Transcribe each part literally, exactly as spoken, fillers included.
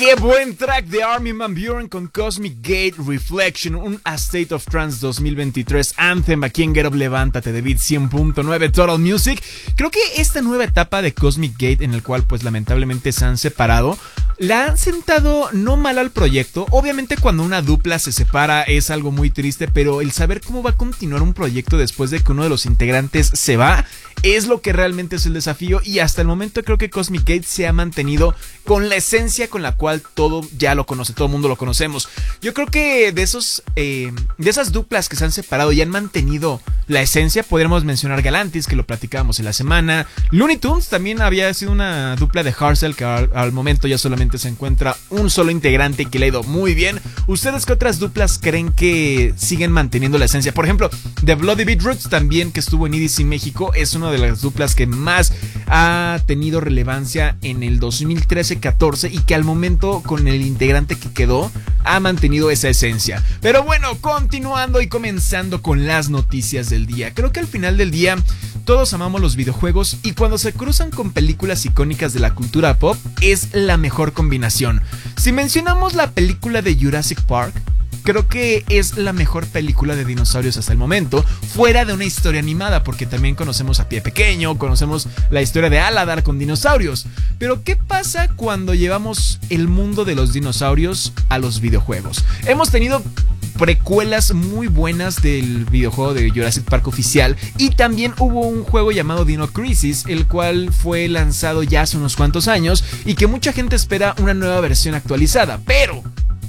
Qué buen track de Armin van Buuren con Cosmic Gate Reflection, un A State of Trance dos mil veintitrés Anthem aquí en Get Up Levántate de Beat cien punto nueve Total Music. Creo que esta nueva etapa de Cosmic Gate, en el cual pues lamentablemente se han separado, la han sentado no mal al proyecto. Obviamente cuando una dupla se separa es algo muy triste, pero el saber cómo va a continuar un proyecto después de que uno de los integrantes se va es lo que realmente es el desafío, y hasta el momento creo que Cosmic Gate se ha mantenido con la esencia con la cual todo ya lo conoce, todo el mundo lo conocemos. Yo creo que de esos eh, de esas duplas que se han separado y han mantenido la esencia, podríamos mencionar Galantis, que lo platicábamos en la semana. Looney Tunes también había sido una dupla de hardstyle que al, al momento ya solamente se encuentra un solo integrante y que le ha ido muy bien. ¿Ustedes qué otras duplas creen que siguen manteniendo la esencia? Por ejemplo, The Bloody Beetroots también, que estuvo en E D C México, es una de las duplas que más ha tenido relevancia en el dos mil trece catorce y que al momento con el integrante que quedó ha mantenido esa esencia. Pero bueno, continuando y comenzando con las noticias del día. Creo que al final del día todos amamos los videojuegos y cuando se cruzan con películas icónicas de la cultura pop es la mejor combinación. Si mencionamos la película de Jurassic Park, creo que es la mejor película de dinosaurios hasta el momento, fuera de una historia animada, porque también conocemos a Pie Pequeño, conocemos la historia de Aladar con dinosaurios. Pero ¿qué pasa cuando llevamos el mundo de los dinosaurios a los videojuegos? Hemos tenido precuelas muy buenas del videojuego de Jurassic Park oficial, y también hubo un juego llamado Dino Crisis, el cual fue lanzado ya hace unos cuantos años y que mucha gente espera una nueva versión actualizada. Pero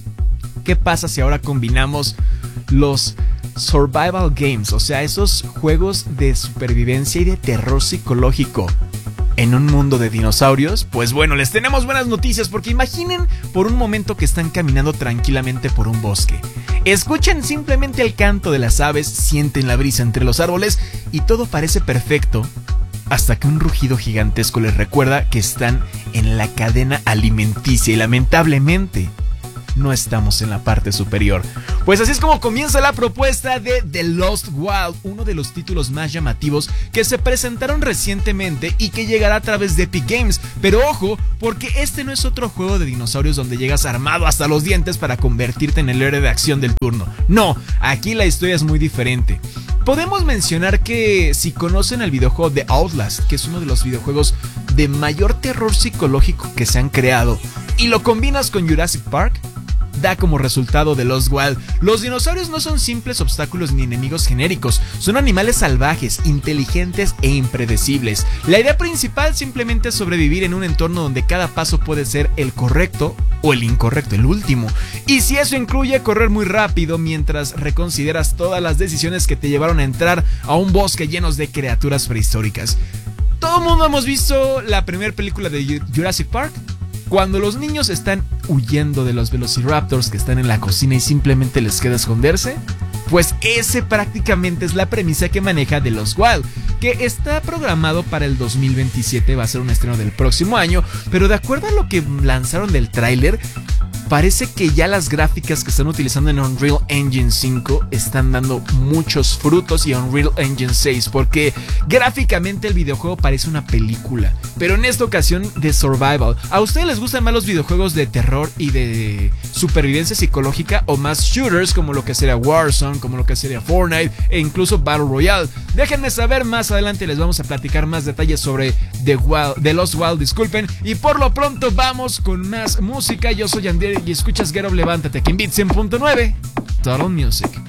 ¿qué pasa si ahora combinamos los survival games, o sea, esos juegos de supervivencia y de terror psicológico en un mundo de dinosaurios? Pues bueno, les tenemos buenas noticias, porque imaginen por un momento que están caminando tranquilamente por un bosque. Escuchen simplemente el canto de las aves, sienten la brisa entre los árboles y todo parece perfecto, hasta que un rugido gigantesco les recuerda que están en la cadena alimenticia y lamentablemente no estamos en la parte superior. Pues así es como comienza la propuesta de The Lost Wild, uno de los títulos más llamativos que se presentaron recientemente y que llegará a través de Epic Games. Pero ojo, porque este no es otro juego de dinosaurios donde llegas armado hasta los dientes para convertirte en el héroe de acción del turno. No, aquí la historia es muy diferente. Podemos mencionar que si conocen el videojuego de Outlast, que es uno de los videojuegos de mayor terror psicológico que se han creado, y lo combinas con Jurassic Park, da como resultado The Lost Wild. Los dinosaurios no son simples obstáculos ni enemigos genéricos, son animales salvajes, inteligentes e impredecibles. La idea principal simplemente es sobrevivir en un entorno donde cada paso puede ser el correcto o el incorrecto, el último. Y si eso incluye correr muy rápido mientras reconsideras todas las decisiones que te llevaron a entrar a un bosque lleno de criaturas prehistóricas. Todo el mundo hemos visto la primera película de Jurassic Park, cuando los niños están huyendo de los velociraptors que están en la cocina y simplemente les queda esconderse. Pues ese prácticamente es la premisa que maneja The Lost Wild, que está programado para el dos mil veintisiete, va a ser un estreno del próximo año, pero de acuerdo a lo que lanzaron del tráiler, parece que ya las gráficas que están utilizando en Unreal Engine cinco están dando muchos frutos, y Unreal Engine seis, porque gráficamente el videojuego parece una película, pero en esta ocasión de survival. ¿A ustedes les gustan más los videojuegos de terror y de supervivencia psicológica, o más shooters como lo que sería Warzone, como lo que sería Fortnite e incluso Battle Royale? Déjenme saber, más adelante les vamos a platicar más detalles sobre The, Wild, The Lost Wild, disculpen, y por lo pronto vamos con más música. Yo soy Andy y escuchas Get Up Levántate aquí en Beat cien punto nueve Total Music.